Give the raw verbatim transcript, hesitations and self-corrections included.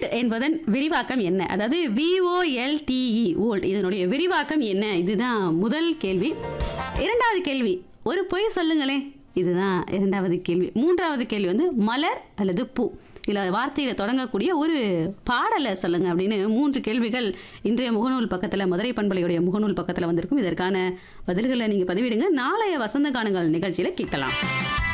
என்பதன் விரிவாக்கம் என்ன? அதாவது விஓஎல்டிஇ வோல்ட் இதனுடைய விரிவாக்கம் என்ன? இதுதான் முதல் கேள்வி. இரண்டாவது கேள்வி, ஒரு பொய் சொல்லுங்களேன். இதுதான் இரண்டாவது கேள்வி. மூன்றாவது கேள்வி வந்து மலர் அல்லது பூ, இதில் வார்த்தையில் தொடங்கக்கூடிய ஒரு பாடலை சொல்லுங்க அப்படின்னு மூன்று கேள்விகள் இன்றைய முகநூல் பக்கத்தில், மதுரை பண்பலையுடைய முகநூல் பக்கத்தில் வந்திருக்கும். இதற்கான பதில்களை நீங்கள் பதிவிடுங்க. நாளைய வசந்த காணுங்கள் நிகழ்ச்சியில் கேட்கலாம்.